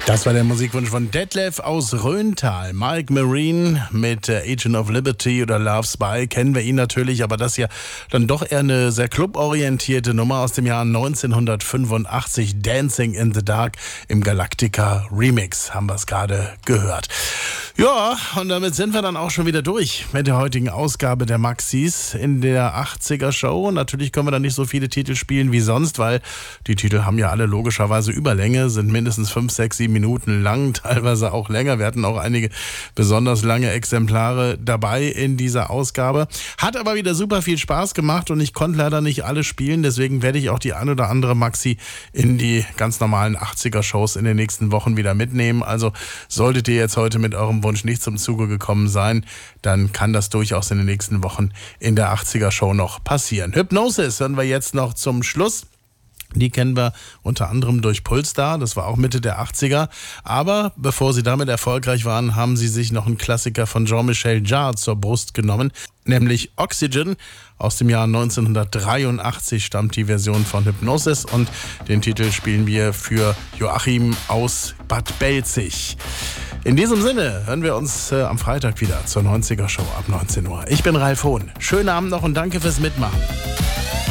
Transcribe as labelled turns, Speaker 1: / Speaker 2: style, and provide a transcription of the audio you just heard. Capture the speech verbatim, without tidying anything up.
Speaker 1: Das war der Musikwunsch von Detlef aus Röhntal. Mike Marine mit äh, Agent of Liberty oder Love Spy kennen wir ihn natürlich, aber das hier dann doch eher eine sehr cluborientierte Nummer aus dem Jahr neunzehnhundertfünfundachtzig. Dancing in the Dark im Galactica Remix haben wir es gerade gehört. Ja, und damit sind wir dann auch schon wieder durch mit der heutigen Ausgabe der Maxis in der achtziger Show. Natürlich können wir da nicht so viele Titel spielen wie sonst, weil die Titel haben ja alle logischerweise Überlänge, sind mindestens fünf, sechs, sieben Minuten lang, teilweise auch länger. Wir hatten auch einige besonders lange Exemplare dabei in dieser Ausgabe. Hat aber wieder super viel Spaß gemacht und ich konnte leider nicht alle spielen, deswegen werde ich auch die ein oder andere Maxi in die ganz normalen achtziger Shows in den nächsten Wochen wieder mitnehmen. Also solltet ihr jetzt heute mit eurem Wunsch nicht zum Zuge gekommen sein, dann kann das durchaus in den nächsten Wochen in der achtziger Show noch passieren. Hypnosis hören wir jetzt noch zum Schluss. Die kennen wir unter anderem durch Pulsar, das war auch Mitte der achtziger. Aber bevor sie damit erfolgreich waren, haben sie sich noch einen Klassiker von Jean-Michel Jarre zur Brust genommen, nämlich Oxygen. Aus dem Jahr neunzehnhundertdreiundachtzig stammt die Version von Hypnosis und den Titel spielen wir für Joachim aus Bad Belzig. In diesem Sinne hören wir uns äh, am Freitag wieder zur neunziger Show ab neunzehn Uhr. Ich bin Ralf Hohn. Schönen Abend noch und danke fürs Mitmachen.